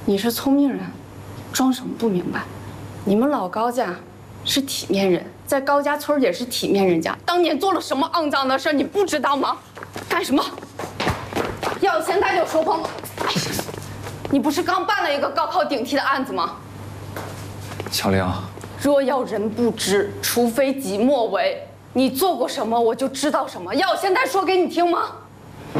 你是聪明人，装什么不明白？你们老高家是体面人，在高家村也是体面人家。当年做了什么肮脏的事，你不知道吗？干什么？要现在就说谎！哎呀，你不是刚办了一个高考顶替的案子吗？ 乔玲， 若要人不知，除非己莫为。你做过什么，我就知道什么。要我现在说给你听吗？